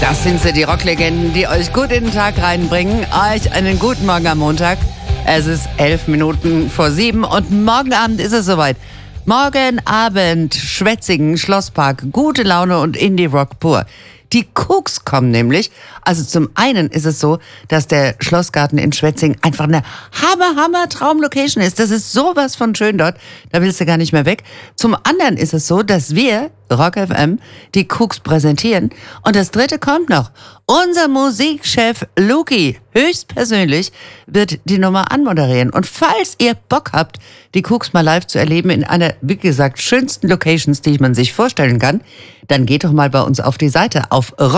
Das sind sie, die Rocklegenden, die euch gut in den Tag reinbringen. Euch einen guten Morgen am Montag. Es ist 7:11 und morgen Abend ist es soweit. Morgen Abend, Schwetzingen, Schlosspark, gute Laune und Indie-Rock pur. Die Cooks kommen nämlich. Also zum einen ist es so, dass der Schlossgarten in Schwetzingen einfach eine Hammer-Traum-Location ist. Das ist sowas von schön dort. Da willst du gar nicht mehr weg. Zum anderen ist es so, dass wir, Rock FM, die Cooks präsentieren. Und das dritte kommt noch. Unser Musikchef Luki, höchstpersönlich, wird die Nummer anmoderieren. Und falls ihr Bock habt, die Cooks mal live zu erleben in einer, wie gesagt, schönsten Locations, die man sich vorstellen kann, dann geht doch mal bei uns auf die Seite auf